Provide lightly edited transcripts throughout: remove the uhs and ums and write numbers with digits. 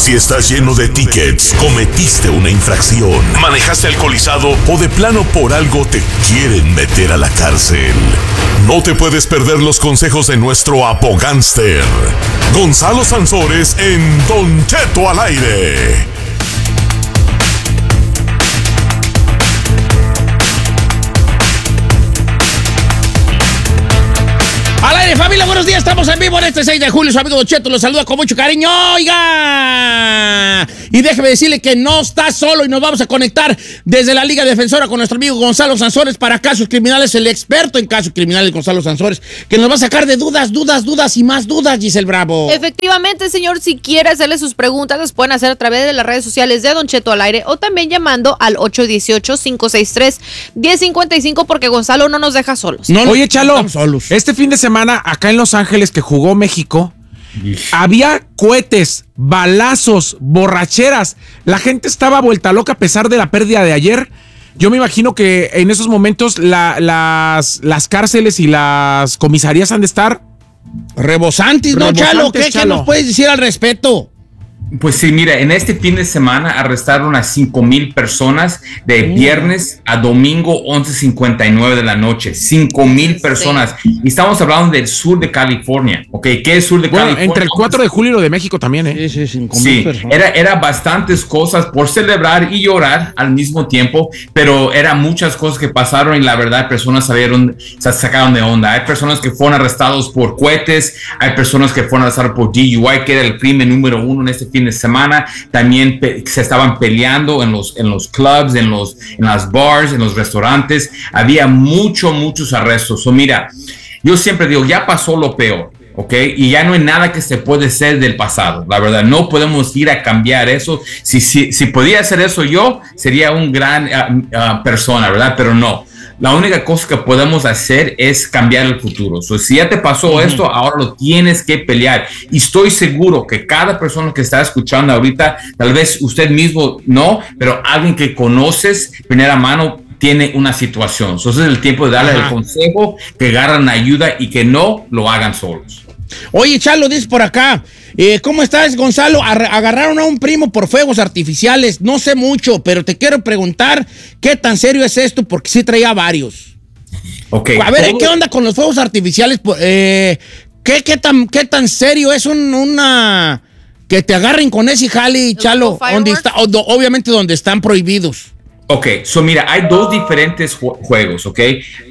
Si estás lleno de tickets, cometiste una infracción, manejaste alcoholizado o de plano por algo te quieren meter a la cárcel. No te puedes perder los consejos de nuestro abogánster, Gonzalo Sansores, en Don Cheto al aire. Al aire, familia, buenos días, estamos en vivo en este 6 de julio, su amigo Don Cheto los saluda con mucho cariño, oiga, y déjeme decirle que no está solo y nos vamos a conectar desde la Liga Defensora con nuestro amigo Gonzalo Sansores para casos criminales, el experto en casos criminales Gonzalo Sansores, que nos va a sacar de dudas y más dudas, Giselle Bravo. Efectivamente, señor, si quiere hacerle sus preguntas, las pueden hacer a través de las redes sociales de Don Cheto al aire o también llamando al 818-563-1055 porque Gonzalo no nos deja solos. No, oye, Chalo, este fin de semana acá en Los Ángeles que jugó México, había cohetes, balazos, borracheras. La gente estaba vuelta loca a pesar de la pérdida de ayer. Yo me imagino que en esos momentos las cárceles y las comisarías han de estar rebosantes, ¿no, Chalo? ¿Qué nos puedes decir al respecto? Pues sí, mira, en este fin de semana arrestaron a 5,000 personas de viernes a domingo 11:59 de la noche. 5,000 personas. Y estamos hablando del sur de California, ¿ok? ¿Qué es sur de California? Entre el 4 de julio y lo de México también, ¿eh? Sí, 5,000 personas. Era bastantes cosas por celebrar y llorar al mismo tiempo, pero eran muchas cosas que pasaron y la verdad personas se sacaron de onda. Hay personas que fueron arrestados por cohetes, hay personas que fueron arrestados por DUI, que era el crimen número 1 en este fin de semana. También se estaban peleando en los clubs, en las bars, en los restaurantes. Había muchos arrestos. Mira, yo siempre digo, ya pasó lo peor, ¿ok? Y ya no hay nada que se puede hacer del pasado. La verdad, no podemos ir a cambiar eso. Si podía hacer eso yo, sería un gran persona, ¿verdad? Pero no. La única cosa que podemos hacer es cambiar el futuro. Si ya te pasó esto, ahora lo tienes que pelear. Y estoy seguro que cada persona que está escuchando ahorita, tal vez usted mismo no, pero alguien que conoces primera mano tiene una situación. Entonces es el tiempo de darle el consejo, que agarren ayuda y que no lo hagan solos. Oye, Chalo, dice por acá, ¿cómo estás, Gonzalo? Agarraron a un primo por fuegos artificiales. No sé mucho, pero te quiero preguntar qué tan serio es esto, porque sí traía varios. Okay. A ver, ¿qué onda con los fuegos artificiales? ¿Qué tan serio es una que te agarren con ese jale, Chalo? Obviamente donde están prohibidos. Ok, mira, hay dos diferentes juegos, ok,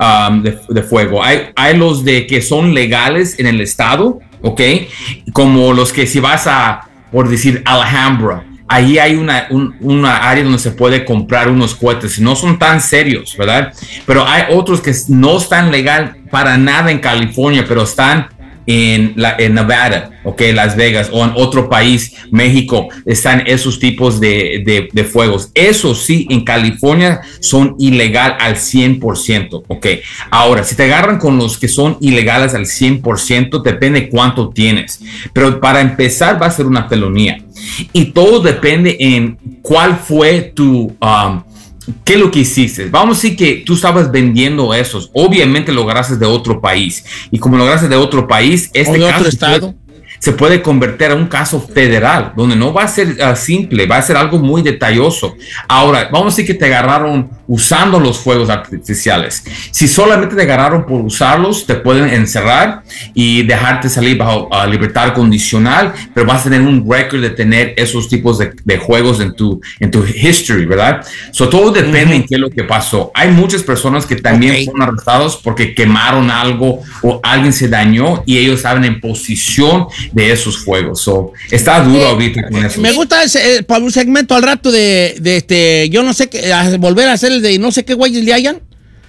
de fuego. Hay los de que son legales en el estado, ok, como los que si vas por decir, Alhambra, ahí hay una área donde se puede comprar unos cohetes, no son tan serios, ¿verdad? Pero hay otros que no están legal para nada en California, pero están en Nevada, okay, Las Vegas, o en otro país, México, están esos tipos de fuegos. Eso sí, en California son ilegal al 100%, ok. Ahora, si te agarran con los que son ilegales al 100%, depende cuánto tienes. Pero para empezar va a ser una felonía. Y todo depende en cuál fue tu... ¿qué es lo que hiciste? Vamos a decir que tú estabas vendiendo esos. Obviamente lo agarraste de otro país. Y como lo agarraste de otro país, o de otro estado, se puede convertir en un caso federal, donde no va a ser simple, va a ser algo muy detalloso. Ahora, vamos a decir que te agarraron usando los fuegos artificiales. Si solamente te agarraron por usarlos, te pueden encerrar y dejarte salir bajo libertad condicional, pero vas a tener un récord de tener esos tipos de juegos en tu history, ¿verdad? Todo depende en qué es lo que pasó. Hay muchas personas que también fueron arrestados porque quemaron algo o alguien se dañó y ellos estaban en posición de esos fuegos. Está duro ahorita con eso. Me gusta para un segmento al rato de yo no sé qué, volver a hacer el de no sé qué güeyes le hayan.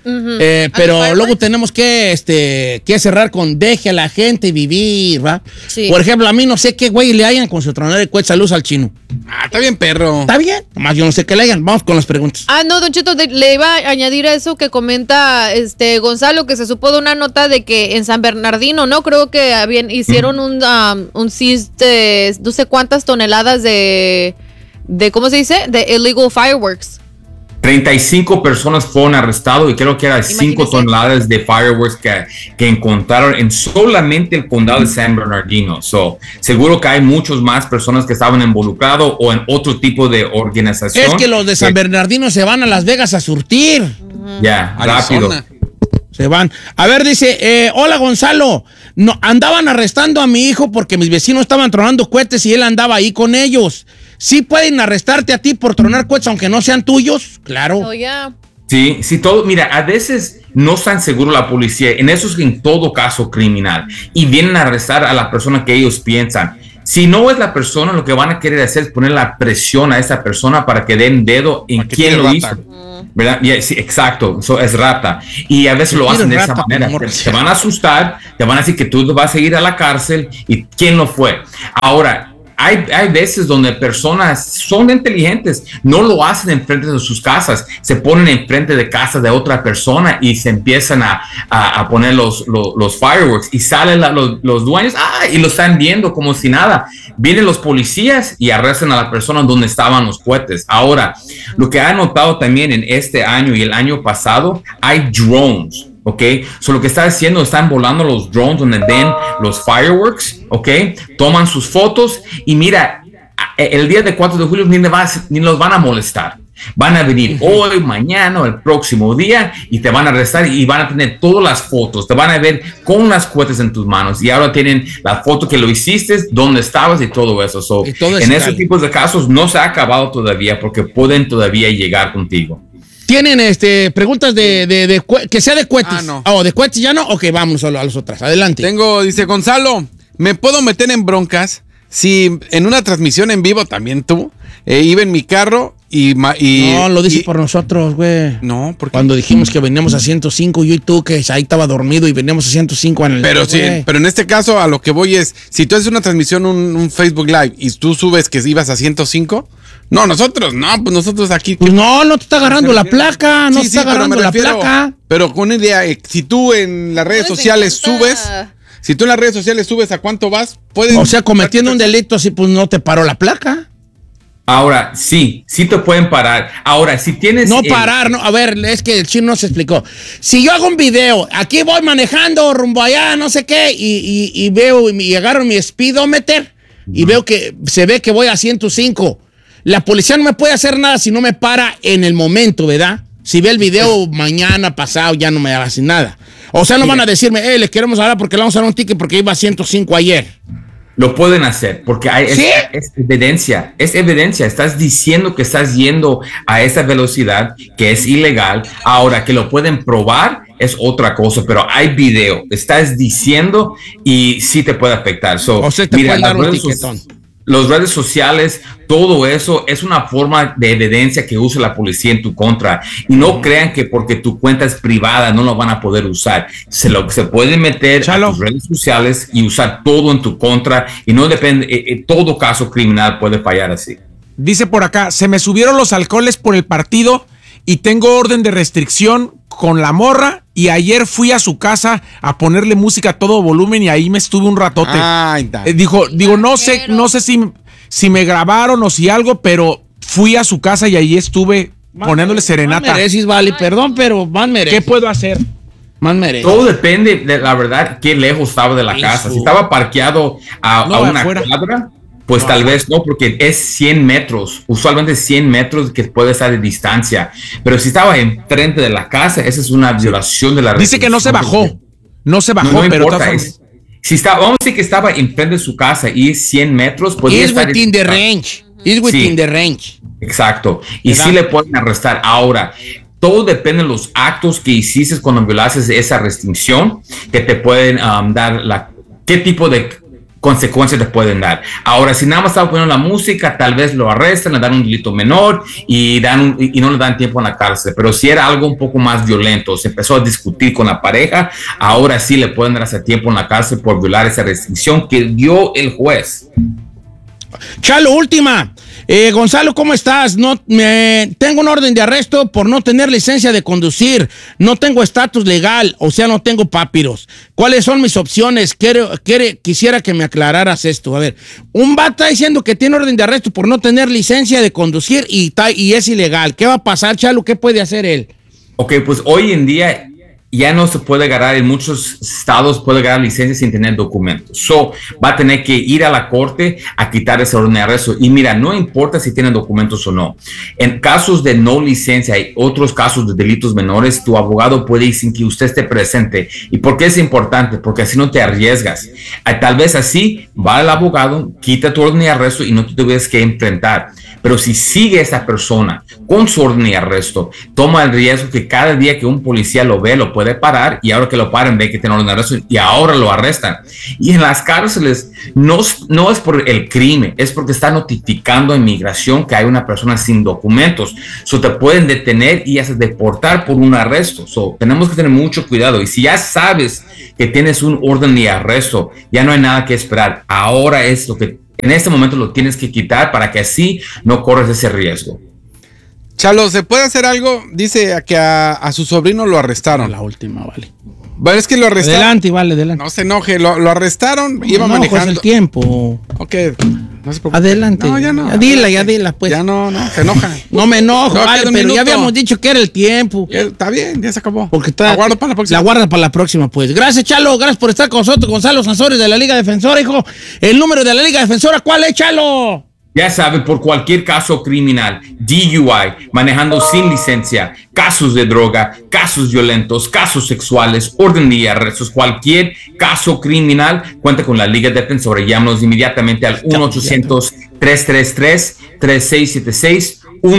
Pero luego tenemos que cerrar con deje a la gente vivir, ¿va? Sí. Por ejemplo, a mí no sé qué güey le hayan con su tronador de cohetes. Saludos al chino. Está bien, perro. Está bien, nomás yo no sé qué le hayan. Vamos con las preguntas. No, Don Cheto, le iba a añadir a eso que comenta Gonzalo, que se supo de una nota de que en San Bernardino, ¿no? Creo que hicieron un seize de no sé cuántas toneladas de ¿cómo se dice? De illegal fireworks. 35 personas fueron arrestadas y creo que eran 5 toneladas de fireworks y creo que eran 5 toneladas de fireworks que encontraron en solamente el condado de San Bernardino. Seguro que hay muchos más personas que estaban involucrados o en otro tipo de organización. Es que los de San Bernardino se van a Las Vegas a surtir. Ya, rápido. Se van. A ver, dice, hola Gonzalo, no, andaban arrestando a mi hijo porque mis vecinos estaban tronando cohetes y él andaba ahí con ellos. ¿Sí pueden arrestarte a ti por tronar cohetes aunque no sean tuyos? Claro. Oh, yeah. Sí, todo. Mira, a veces no están seguros la policía. En eso es en todo caso criminal. Y vienen a arrestar a la persona que ellos piensan. Si no es la persona, lo que van a querer hacer es poner la presión a esa persona para que den dedo en quién lo hizo. ¿Verdad? Yeah, sí, exacto, eso es rata. Y a veces lo hacen de esa manera. Te van a asustar, te van a decir que tú vas a ir a la cárcel y quién lo fue. Ahora, hay veces donde personas son inteligentes, no lo hacen enfrente de sus casas, se ponen enfrente de casa de otra persona y se empiezan a poner los fireworks y salen los dueños y lo están viendo como si nada. Vienen los policías y arrestan a la persona donde estaban los cohetes. Ahora, lo que he notado también en este año y el año pasado, hay drones. ¿Ok? Lo que está haciendo, están volando los drones donde ven los fireworks, ¿ok? Toman sus fotos y mira, el día de 4 de julio ni los van a molestar. Van a venir hoy, mañana o el próximo día y te van a arrestar y van a tener todas las fotos. Te van a ver con las cohetes en tus manos y ahora tienen la foto que lo hiciste, dónde estabas y todo eso. En esos tipos de casos no se ha acabado todavía porque pueden todavía llegar contigo. ¿Tienen preguntas de que sea de cohetes? No. ¿De cohetes ya no? Ok, vamos solo a las otras. Adelante. Dice Gonzalo, ¿me puedo meter en broncas si en una transmisión en vivo, también tú, iba en mi carro No, lo dices por nosotros, güey. No, porque cuando dijimos que veníamos a 105, yo y tú, que ahí estaba dormido y veníamos a 105 en el... Pero sí, pero en este caso a lo que voy es, si tú haces una transmisión, un Facebook Live, y tú subes que ibas a 105... No, nosotros aquí... Pues no te está agarrando la placa, no te está agarrando la placa. Pero con una idea, si tú en las redes sociales subes... Si tú en las redes sociales subes a cuánto vas, puedes... O sea, cometiendo un delito así, pues no te paró la placa. Ahora, sí te pueden parar. Ahora, si tienes... No parar, no. A ver, es que el chino no se explicó. Si yo hago un video, aquí voy manejando rumbo allá, no sé qué, y veo, y agarro mi speedometer, y veo que se ve que voy a 105. La policía no me puede hacer nada si no me para en el momento, ¿verdad? Si ve el video mañana, pasado, ya no me hace nada. O sea, no van a decirme, le queremos hablar porque le vamos a dar un ticket porque iba a 105 ayer. Lo pueden hacer porque es evidencia. Es evidencia. Estás diciendo que estás yendo a esa velocidad que es ilegal. Ahora, que lo pueden probar es otra cosa, pero hay video. Estás diciendo y sí te puede afectar. O sea, te pueden dar un tiquetón. Las redes sociales, todo eso es una forma de evidencia que usa la policía en tu contra. Y no crean que porque tu cuenta es privada no lo van a poder usar. Se pueden meter a tus redes sociales y usar todo en tu contra. Y no depende, todo caso criminal puede fallar así. Dice por acá, se me subieron los alcoholes por el partido y tengo orden de restricción con la morra y ayer fui a su casa a ponerle música a todo volumen y ahí me estuve un ratote. Digo, no sé si me grabaron o si algo, pero fui a su casa y ahí estuve poniéndole serenata. Más mereces, vale, perdón, pero más mereces. ¿Qué puedo hacer? Más mereces. Todo depende de la verdad qué lejos estaba de la casa. Si estaba parqueado a una cuadra, pues tal vez no, porque es 100 metros, usualmente 100 metros que puede estar de distancia. Pero si estaba enfrente de la casa, esa es una violación de la Dice que no se bajó. No se bajó, no pero importa. Vamos a decir que estaba enfrente de su casa y es 100 metros. It's within the range. It's within the range. Exacto. Y sí le pueden arrestar. Ahora, todo depende de los actos que hiciste cuando violaste esa restricción, que te pueden dar qué tipo de consecuencias te pueden dar. Ahora, si nada más estaba poniendo la música, tal vez lo arrestan, le dan un delito menor y no le dan tiempo en la cárcel. Pero si era algo un poco más violento, se empezó a discutir con la pareja, ahora sí le pueden dar ese tiempo en la cárcel por violar esa restricción que dio el juez. Chalo, última. Gonzalo, ¿cómo estás? Tengo un orden de arresto por no tener licencia de conducir. No tengo estatus legal, o sea, no tengo papiros. ¿Cuáles son mis opciones? Quisiera que me aclararas esto. A ver, un vato está diciendo que tiene orden de arresto por no tener licencia de conducir y es ilegal. ¿Qué va a pasar, Chalo? ¿Qué puede hacer él? Ok, pues hoy en día ya no se puede agarrar, en muchos estados puede agarrar licencia sin tener documentos. So, va a tener que ir a la corte a quitar ese orden de arresto. Y mira, no importa si tienen documentos o no. En casos de no licencia y otros casos de delitos menores, tu abogado puede ir sin que usted esté presente. ¿Y por qué es importante? Porque así no te arriesgas. Tal vez así va el abogado, quita tu orden de arresto y no te tuvieras que enfrentar. Pero si sigue esa persona con su orden de arresto, toma el riesgo que cada día que un policía lo ve, lo puede parar, y ahora que lo paren ve que tiene orden de arresto y ahora lo arrestan. Y en las cárceles no es por el crimen, es porque está notificando a inmigración que hay una persona sin documentos. So, te pueden detener y hasta deportar por un arresto. So, tenemos que tener mucho cuidado. Y si ya sabes que tienes un orden de arresto, ya no hay nada que esperar. Ahora es lo que en este momento lo tienes que quitar para que así no corres ese riesgo. Chalo, ¿se puede hacer algo? Dice que a su sobrino lo arrestaron. La última, vale. Vale, es que lo arrestaron. Adelante, vale, adelante. No se enoje, lo arrestaron, iba manejando. No, el tiempo. Ok, no se preocupe. Adelante. No, ya no. Ya dila, pues. Ya no, se enoja. No me enojo, No, vale, pero ya habíamos dicho que era el tiempo. Está bien, ya se acabó. Porque la guardo para la próxima. La guarda para la próxima, pues. Gracias, Chalo. Gracias por estar con nosotros, Gonzalo Sansores de la Liga Defensora, hijo. El número de la Liga Defensora, ¿cuál es, Chalo? Ya sabe, por cualquier caso criminal, DUI, manejando sin licencia, casos de droga, casos violentos, casos sexuales, orden de arrestos, cualquier caso criminal, cuenta con la Liga Defensora. Llámanos inmediatamente al 1-800-333-3676,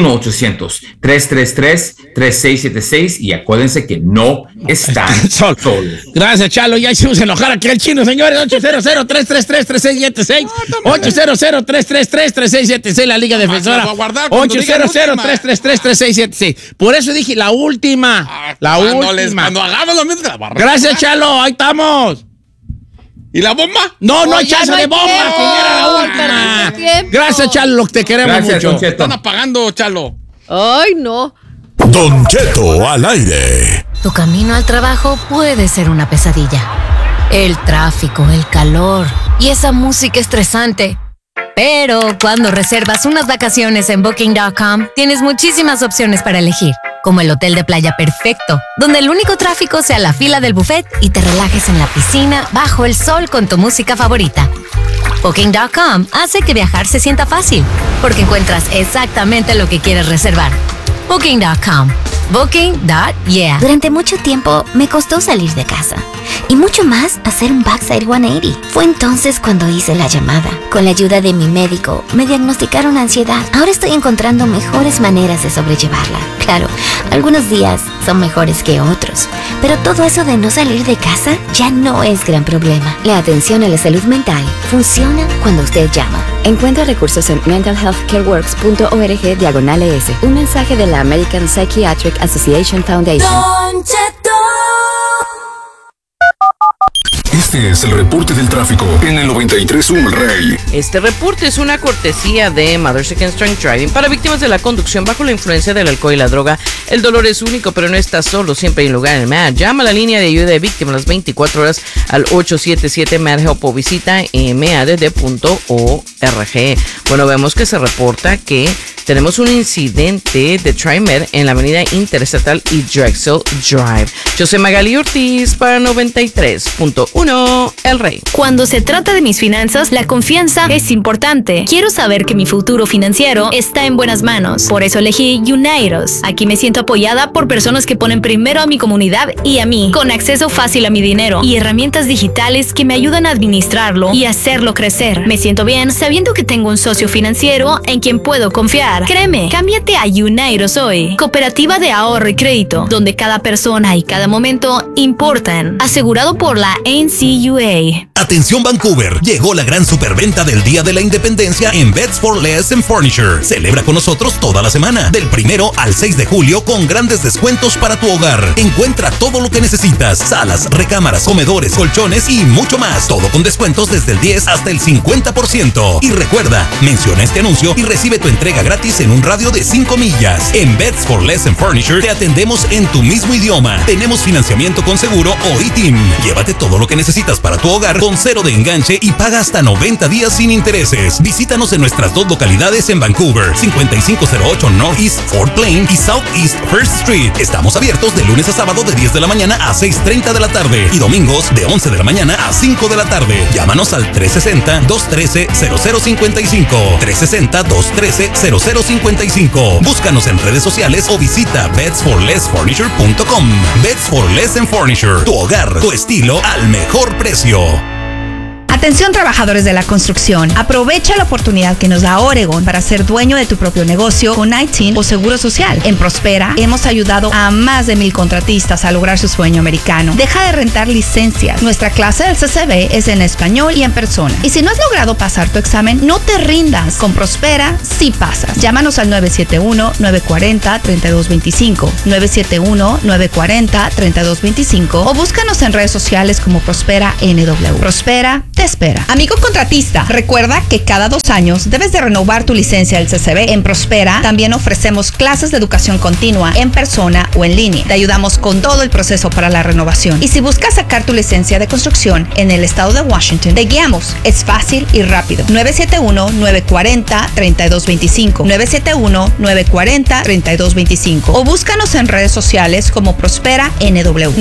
1-800-333-3676, y acuérdense que no están solos. Gracias, Chalo. Ya hicimos enojar aquí al chino, señores. 800-333-3676, 800-333-3676, la Liga Defensora. 800-333-3676. Por eso dije la última. Cuando hagamos lo mismo, la barra. Gracias, Chalo. Ahí estamos. ¿Y la bomba? No hay chance de bomba, que ya era la última. Gracias, Chalo, te queremos mucho. Están apagando, Chalo. Ay, no. Don Cheto al aire. Tu camino al trabajo puede ser una pesadilla. El tráfico, el calor y esa música estresante. Pero cuando reservas unas vacaciones en Booking.com, tienes muchísimas opciones para elegir, como el hotel de playa perfecto, donde el único tráfico sea la fila del buffet y te relajes en la piscina bajo el sol con tu música favorita. Booking.com hace que viajar se sienta fácil, porque encuentras exactamente lo que quieres reservar. Booking.com. Booking.yeah. Durante mucho tiempo me costó salir de casa. Y mucho más hacer un backside 180. Fue entonces cuando hice la llamada. Con la ayuda de mi médico, me diagnosticaron ansiedad. Ahora estoy encontrando mejores maneras de sobrellevarla. Claro, algunos días son mejores que otros. Pero todo eso de no salir de casa ya no es gran problema. La atención a la salud mental funciona cuando usted llama. Encuentra recursos en mentalhealthcareworks.org/ES. Un mensaje de la American Psychiatric Association Foundation. Este es el reporte del tráfico en el 93.1 El Rey. Este reporte es una cortesía de Mothers Against Drunk Driving. Para víctimas de la conducción bajo la influencia del alcohol y la droga, el dolor es único, pero no estás solo. Siempre hay un lugar en el MAD. Llama a la línea de ayuda de víctimas las 24 horas al 877-MAD-HELP o visita madd.org. Bueno, vemos que se reporta que tenemos un incidente de TriMed en la avenida Interestatal y Drexel Drive. Yo soy Magali Ortiz para 93.1 El Rey. Cuando se trata de mis finanzas, la confianza es importante. Quiero saber que mi futuro financiero está en buenas manos. Por eso elegí Unidos. Aquí me siento apoyada por personas que ponen primero a mi comunidad y a mí, con acceso fácil a mi dinero y herramientas digitales que me ayudan a administrarlo y hacerlo crecer. Me siento bien sabiendo que tengo un socio financiero en quien puedo confiar. ahorrar. Créeme, cámbiate a Unidos hoy. Cooperativa de ahorro y crédito, donde cada persona y cada momento importan. Asegurado por la NCUA. Atención Vancouver, llegó la gran superventa del Día de la Independencia en Beds for Less and Furniture. Celebra con nosotros toda la semana, del 1 al 6 de julio, con grandes descuentos para tu hogar. Encuentra todo lo que necesitas: salas, recámaras, comedores, colchones y mucho más. Todo con descuentos desde el 10 hasta el 50%. Y recuerda, menciona este anuncio y recibe tu entrega gratis en un radio de 5 millas. En Beds for Less and Furniture te atendemos en tu mismo idioma. Tenemos financiamiento con seguro o ITIN. Llévate todo lo que necesitas para tu hogar con cero de enganche y paga hasta 90 días sin intereses. Visítanos en nuestras 2 localidades en Vancouver: 5508 Northeast Fort Plain y Southeast First Street. Estamos abiertos de lunes a sábado de 10 de la mañana a 6:30 de la tarde y domingos de 11 de la mañana a 5 de la tarde. Llámanos al 360-213-0055. 360-213-0055. Búscanos en redes sociales o visita bedsforlessfurniture.com. Beds for Less and Furniture. Tu hogar, tu estilo al mejor precio. Atención trabajadores de la construcción, aprovecha la oportunidad que nos da Oregon para ser dueño de tu propio negocio con ITIN o Seguro Social. En Prospera hemos ayudado a más de 1,000 contratistas a lograr su sueño americano. Deja de rentar licencias. Nuestra clase del CCB es en español y en persona. Y si no has logrado pasar tu examen, no te rindas. Con Prospera sí pasas. Llámanos al 971-940-3225, 971-940-3225 o búscanos en redes sociales como Prospera NW. Prospera te espera. Amigo contratista, recuerda que cada 2 años debes de renovar tu licencia del CCB. En Prospera también ofrecemos clases de educación continua en persona o en línea. Te ayudamos con todo el proceso para la renovación. Y si buscas sacar tu licencia de construcción en el estado de Washington, te guiamos. Es fácil y rápido. 971-940-3225, 971-940-3225 o búscanos en redes sociales como Prospera NW.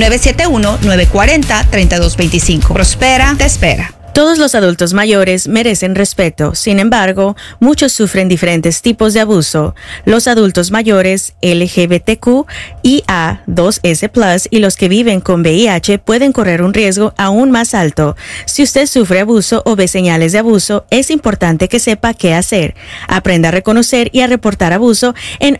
971-940-3225. Prospera te espera. Todos los adultos mayores merecen respeto. Sin embargo, muchos sufren diferentes tipos de abuso. Los adultos mayores LGBTQ y A2S+ y los que viven con VIH pueden correr un riesgo aún más alto. Si usted sufre abuso o ve señales de abuso, es importante que sepa qué hacer. Aprenda a reconocer y a reportar abuso en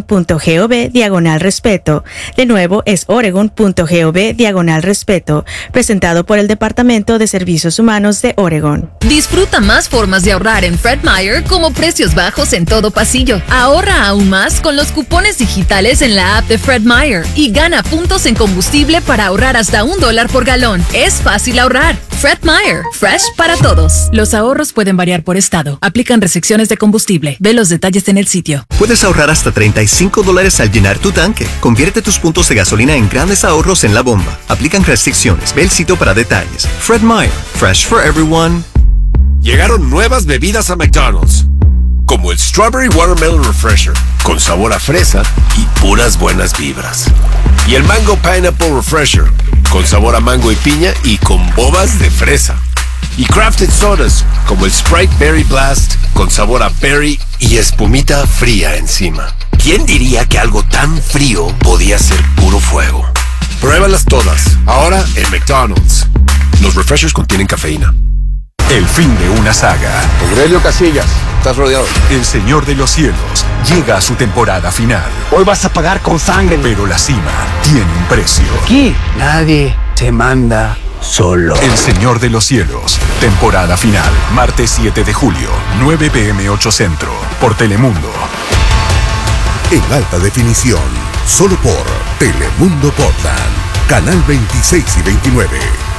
oregon.gov/respeto. De nuevo, es oregon.gov/respeto. Presentado por el Departamento de Servicios Humanos de Oregon. Disfruta más formas de ahorrar en Fred Meyer, como precios bajos en todo pasillo. Ahorra aún más con los cupones digitales en la app de Fred Meyer y gana puntos en combustible para ahorrar hasta $1 por galón. Es fácil ahorrar. Fred Meyer, fresh para todos. Los ahorros pueden variar por estado. Aplican restricciones de combustible. Ve los detalles en el sitio. Puedes ahorrar hasta $35 al llenar tu tanque. Convierte tus puntos de gasolina en grandes ahorros en la bomba. Aplican restricciones. Ve el sitio para detalles. Fred Meyer, fresh for everyone. Llegaron nuevas bebidas a McDonald's, como el Strawberry Watermelon Refresher, con sabor a fresa y puras buenas vibras. Y el Mango Pineapple Refresher, con sabor a mango y piña y con bobas de fresa. Y Crafted Sodas, como el Sprite Berry Blast, con sabor a berry y espumita fría encima. ¿Quién diría que algo tan frío podía ser puro fuego? Pruébalas todas, ahora en McDonald's. Los refreshers contienen cafeína. El fin de una saga. Aurelio Casillas, estás rodeado. El Señor de los Cielos llega a su temporada final. Hoy vas a pagar con sangre. Pero la cima tiene un precio. Aquí nadie se manda solo. El Señor de los Cielos, temporada final. Martes 7 de julio, 9 p.m. 8 Centro, por Telemundo. En alta definición, solo por Telemundo Portland, canal 26 y 29.